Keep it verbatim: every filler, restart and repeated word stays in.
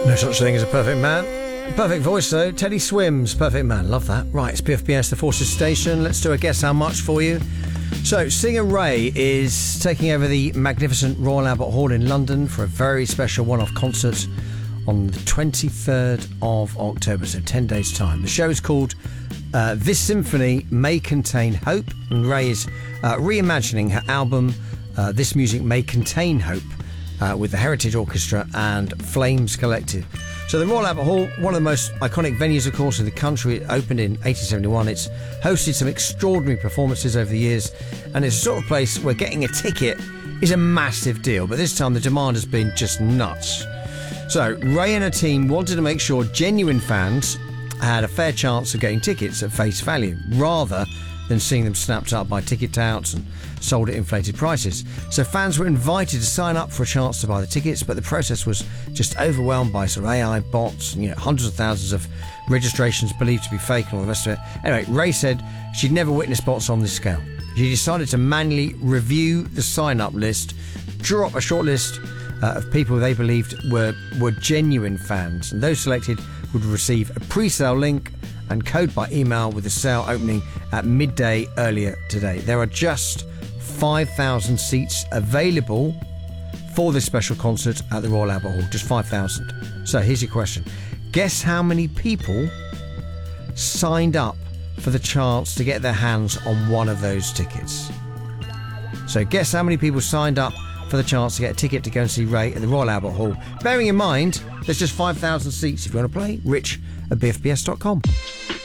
No such thing as a perfect man. Perfect voice though. Teddy Swims, Perfect Man. Love that. Right, it's P F P S, the Forces Station. Let's do a guess how much for you. So, singer Ray is taking over the magnificent Royal Albert Hall in London for a very special one-off concert on the twenty-third of October, so ten days' time. The show is called uh, This Symphony May Contain Hope, and Ray is uh, reimagining her album uh, This Music May Contain Hope uh, with the Heritage Orchestra and Flames Collective. So the Royal Albert Hall, one of the most iconic venues, of course, in the country. It opened in eighteen seventy-one. It's hosted some extraordinary performances over the years, and it's a sort of place where getting a ticket is a massive deal. But this time the demand has been just nuts. So Ray and her team wanted to make sure genuine fans had a fair chance of getting tickets at face value, rather than seeing them snapped up by ticket touts and sold at inflated prices. So fans were invited to sign up for a chance to buy the tickets, but the process was just overwhelmed by sort of A I bots and, you know, hundreds of thousands of registrations believed to be fake and all the rest of it. Anyway, Ray said she'd never witnessed bots on this scale. She decided to manually review the sign-up list, draw up a short list uh, of people they believed were, were genuine fans, and those selected would receive a pre-sale link and code by email, with the sale opening at midday earlier today. There are just five thousand seats available for this special concert at the Royal Albert Hall. Just five thousand. So here's your question. Guess how many people signed up for the chance to get their hands on one of those tickets? So guess how many people signed up for the chance to get a ticket to go and see Ray at the Royal Albert Hall. Bearing in mind, there's just five thousand seats. If you want to play, rich at b f p s dot com.